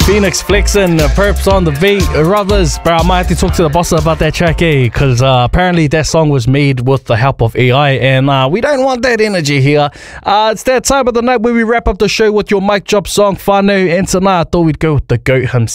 Phoenix flexing, perps on the beat. Brothers, bro, I might have to talk to the boss about that track, because apparently that song was made with the help of AI, and we don't want that energy here. It's that time of the night where we wrap up the show with your mic drop song, Whānau, and tonight I thought we'd go with the GOAT himself.